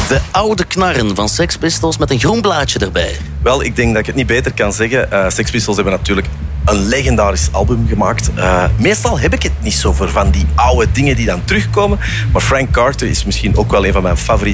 De oude knarren van Sex Pistols met een groen blaadje erbij. Wel, ik denk dat ik het niet beter kan zeggen. Sex Pistols hebben natuurlijk een legendarisch album gemaakt. Meestal heb ik het niet zo voor van die oude dingen die dan terugkomen. Maar Frank Carter is misschien ook wel een van mijn favoriete